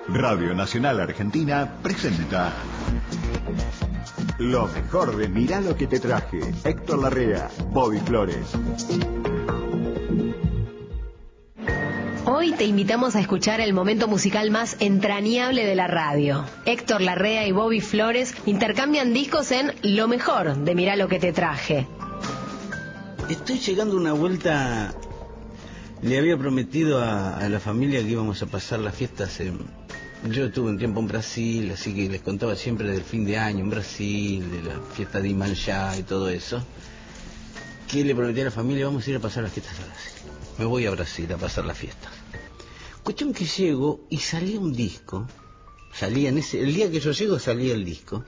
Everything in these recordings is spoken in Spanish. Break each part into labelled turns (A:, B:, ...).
A: Radio Nacional Argentina presenta lo mejor de Mirá lo que te traje. Héctor Larrea, Bobby Flores.
B: Hoy te invitamos a escuchar el momento musical más entrañable de la radio. Héctor Larrea y Bobby Flores intercambian discos en Lo mejor de Mirá lo que te traje.
C: Estoy llegando a una vuelta. Le había prometido a la familia que íbamos a pasar las fiestas yo estuve un tiempo en Brasil, así que les contaba siempre del fin de año en Brasil, de la fiesta de Iemanjá y todo eso. Que le prometí a la familia, vamos a ir a pasar las fiestas a Brasil. Me voy a Brasil a pasar las fiestas. Cuestión que llego y salía un disco. El día que yo llego salía el disco.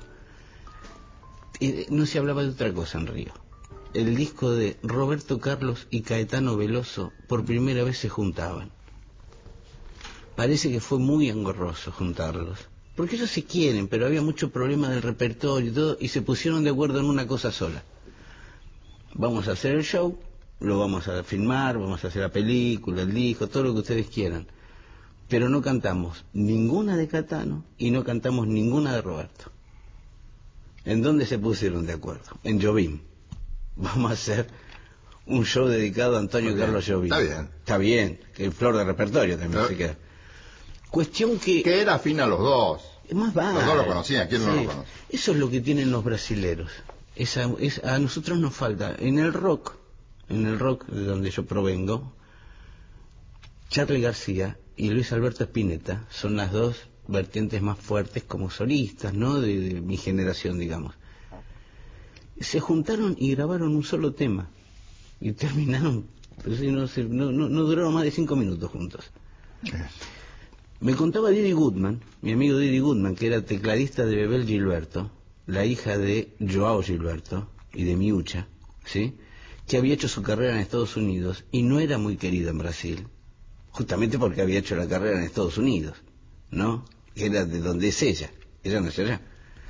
C: No se hablaba de otra cosa en Río. El disco de Roberto Carlos y Caetano Veloso por primera vez se juntaban. Parece que fue muy engorroso juntarlos, porque ellos se quieren, pero había mucho problema del repertorio y todo, y se pusieron de acuerdo en una cosa sola. Vamos a hacer el show, lo vamos a filmar, vamos a hacer la película, el disco, todo lo que ustedes quieran, pero no cantamos ninguna de Caetano y no cantamos ninguna de Roberto. ¿En dónde se pusieron de acuerdo? En Jobim. Vamos a hacer un show dedicado a Antonio Carlos Jobim. Está bien, que flor de repertorio también se queda. Cuestión que
D: era afín a los dos.
C: Más vale.
D: Los dos lo conocían, ¿quién no lo conoce?
C: Eso es lo que tienen los brasileros. A nosotros nos falta. En el rock de donde yo provengo, Charly García y Luis Alberto Spinetta son las dos vertientes más fuertes como solistas, ¿no? De mi generación, digamos. Se juntaron y grabaron un solo tema. Y terminaron, pues, no duraron más de 5 minutos juntos. Me contaba Didi Goodman, mi amigo Didi Goodman, que era tecladista de Bebel Gilberto, la hija de Joao Gilberto y de Miucha, ¿sí? Que había hecho su carrera en Estados Unidos y no era muy querido en Brasil, justamente porque había hecho la carrera en Estados Unidos, ¿no? Que era de donde es ella no es allá.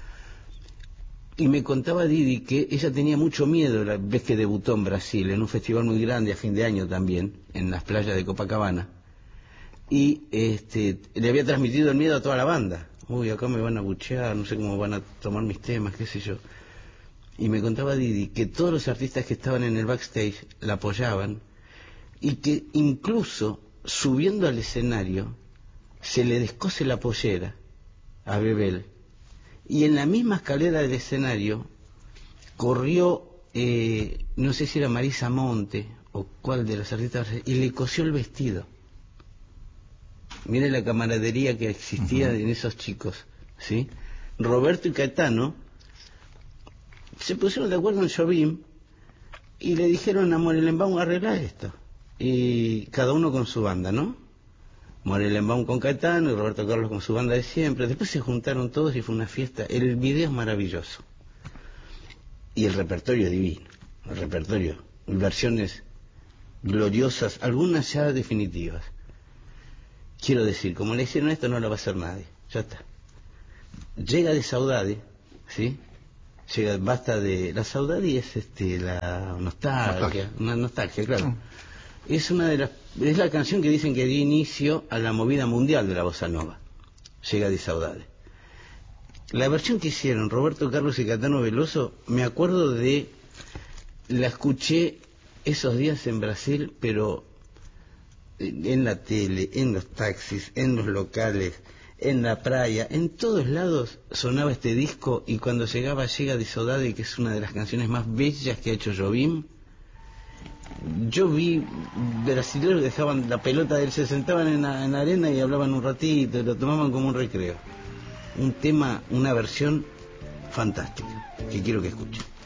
C: Y me contaba Didi que ella tenía mucho miedo la vez que debutó en Brasil, en un festival muy grande a fin de año también, en las playas de Copacabana. Y le había transmitido el miedo a toda la banda. Uy, acá me van a buchear, no sé cómo van a tomar mis temas, qué sé yo. Y me contaba Didi que todos los artistas que estaban en el backstage la apoyaban y que incluso subiendo al escenario se le descose la pollera a Bebel y en la misma escalera del escenario corrió, no sé si era Marisa Monte o cuál de las artistas, y le cosió el vestido. Mire la camaradería que existía en esos chicos, ¿sí? Roberto y Caetano se pusieron de acuerdo en Jobim y le dijeron a Morelenbaum, arregla esto. Y cada uno con su banda, ¿no? Morelenbaum con Caetano y Roberto Carlos con su banda de siempre. Después se juntaron todos y fue una fiesta. El video es maravilloso. Y el repertorio es divino. El repertorio, versiones gloriosas, algunas ya definitivas. Quiero decir, como le hicieron esto, no lo va a hacer nadie. Ya está. Llega de Saudade, ¿sí? Basta de... La Saudade es la nostalgia. Una nostalgia, claro. Es la canción que dicen que dio inicio a la movida mundial de la bossa nova. Llega de Saudade. La versión que hicieron Roberto Carlos y Caetano Veloso, me acuerdo la escuché esos días en Brasil, pero en la tele, en los taxis, en los locales, en la playa, en todos lados sonaba este disco, y cuando Llega de Saudade, que es una de las canciones más bellas que ha hecho Jobim, yo vi brasileños que dejaban la pelota, se sentaban en la arena y hablaban un ratito, lo tomaban como un recreo. Un tema, una versión fantástica, que quiero que escuchen.